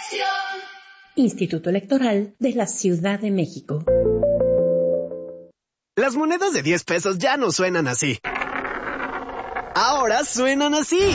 Instituto Electoral de la Ciudad de México. Las monedas de 10 pesos ya no suenan así. Ahora suenan así.